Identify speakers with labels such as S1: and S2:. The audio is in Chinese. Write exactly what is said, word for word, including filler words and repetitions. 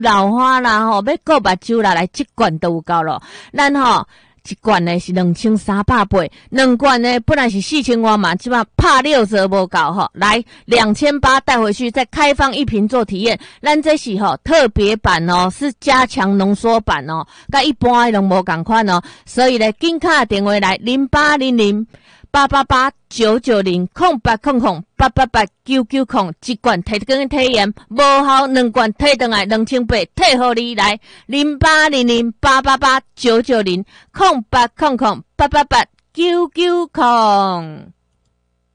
S1: 老花啦吼，要顾目睭啦，来一罐都有够咯。咱吼一罐呢是两千三百八，两罐呢本来是四千多嘛，即码拍六折无够吼。来两千八带回去，再开放一瓶做体验。咱这是吼特别版哦，是加强浓缩版哦，甲一般的拢无共款哦。所以呢，紧卡电话来零八零零八八八九九零空八空空八八八九九空，一罐摕根体验，无效两罐退回来两千八，退互你来零八零零八八八九九零空八空空八八八九九空。